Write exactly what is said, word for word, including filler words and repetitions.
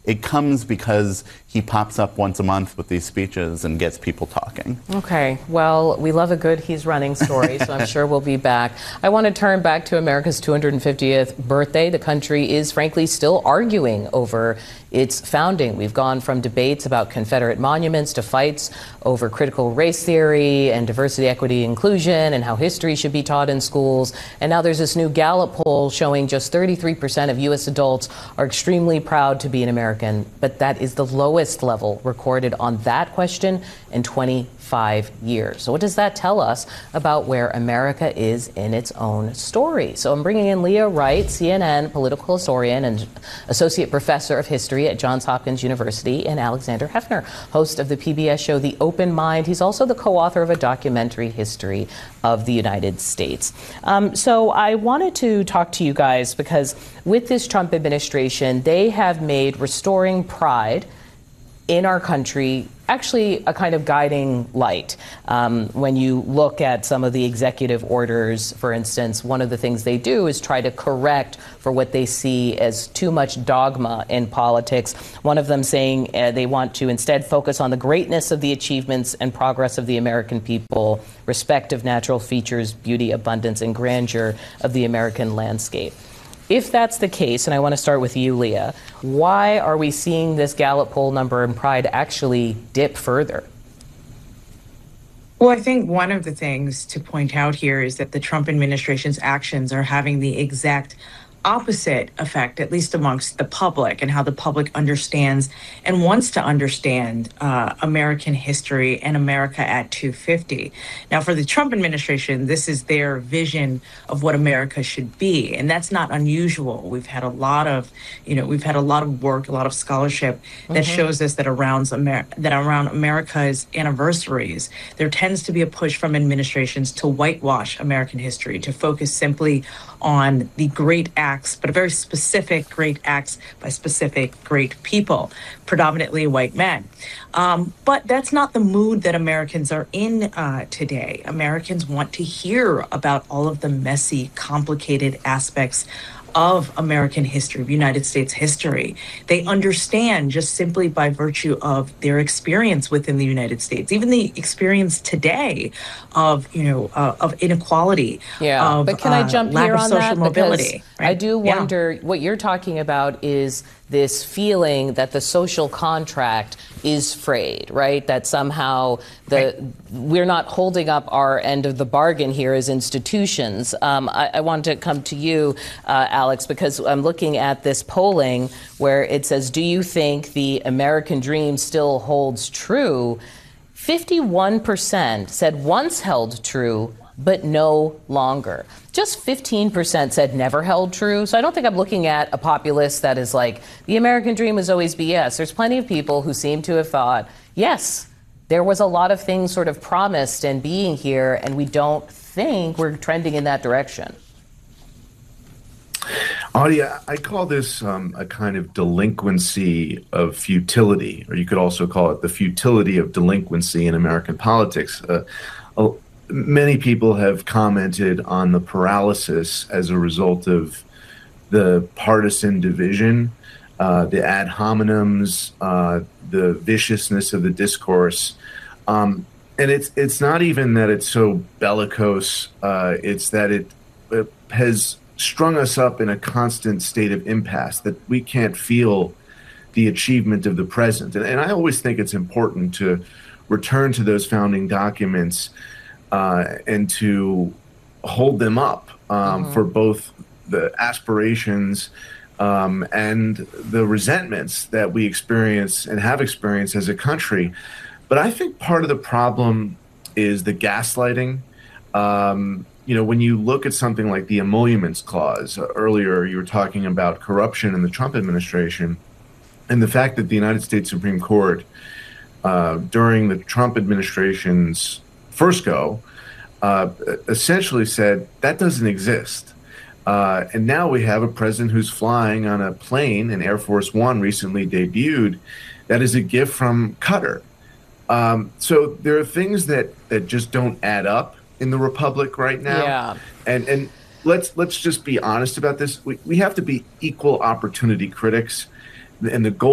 it comes because he pops up once a month with these speeches and gets people talking. Okay, well, we love a good he's running story, so I'm sure we'll be back. I want to turn back to America's two hundred fiftieth birthday. The country is, frankly, still arguing over its founding. We've gone from debates about Confederate monuments to fights over critical race theory and diversity, equity, inclusion, and how history should be taught in schools. And now there's this new Gallup poll showing just thirty-three percent of U S adults are extremely proud to be an American. But that is the lowest level recorded on that question in twenty-five years. So what does that tell us about where America is in its own story? So I'm bringing in Leah Wright, C N N political historian and associate professor of history at Johns Hopkins University, and Alexander Heffner, host of the P B S show The Open Mind. He's also the co-author of a documentary history of the United States. Um, so I wanted to talk to you guys because with this Trump administration, they have made restoring pride in our country actually a kind of guiding light. Um, when you look at some of the executive orders, for instance, one of the things they do is try to correct for what they see as too much dogma in politics. One of them saying uh, they want to instead focus on the greatness of the achievements and progress of the American people, respect of natural features, beauty, abundance, and grandeur of the American landscape. If that's the case, and I want to start with you, Leah, why are we seeing this Gallup poll number in pride actually dip further? Well, I think one of the things to point out here is that the Trump administration's actions are having the exact opposite effect, at least amongst the public, and how the public understands and wants to understand uh, American history and America at two fifty. Now, for the Trump administration, this is their vision of what America should be, and that's not unusual. We've had a lot of, you know, we've had a lot of work, a lot of scholarship that mm-hmm. shows us that around Amer- that around America's anniversaries, there tends to be a push from administrations to whitewash American history, to focus simply on the great acts, but a very specific great acts by specific great people, predominantly white men. Um, but that's not the mood that Americans are in uh, today. Americans want to hear about all of the messy, complicated aspects of American history, of United States history. They understand just simply by virtue of their experience within the United States, even the experience today of, you know, uh, of inequality. Yeah, of, but can I jump uh, here on that? Mobility, because right? I do wonder, yeah. what you're talking about is this feeling that the social contract is frayed, right? That somehow the right. we're not holding up our end of the bargain here as institutions. Um, I, I want to come to you, uh, Alex, because I'm looking at this polling where it says, do you think the American dream still holds true? fifty-one percent said once held true, but no longer. Just fifteen percent said never held true. So I don't think I'm looking at a populace that is like, the American dream was always B S. There's plenty of people who seem to have thought, yes, there was a lot of things sort of promised and being here, and we don't think we're trending in that direction. Audie, I call this um, a kind of delinquency of futility, or you could also call it the futility of delinquency in American politics. Uh, uh, Many people have commented on the paralysis as a result of the partisan division, uh, the ad hominems, uh, the viciousness of the discourse. Um, and it's it's not even that it's so bellicose, uh, it's that it, it has strung us up in a constant state of impasse, that we can't feel the achievement of the present. And, and I always think it's important to return to those founding documents Uh, and to hold them up um, mm-hmm. for both the aspirations um, and the resentments that we experience and have experienced as a country. But I think part of the problem is the gaslighting. Um, you know, when you look at something like the emoluments clause, uh, earlier you were talking about corruption in the Trump administration, and the fact that the United States Supreme Court, uh, during the Trump administration's first go, uh, essentially said that doesn't exist. Uh, and now we have a president who's flying on a plane, and Air Force One recently debuted, that is a gift from Qatar. Um, so there are things that, that just don't add up in the republic right now. Yeah. And and let's let's just be honest about this. We, we have to be equal opportunity critics. And the goal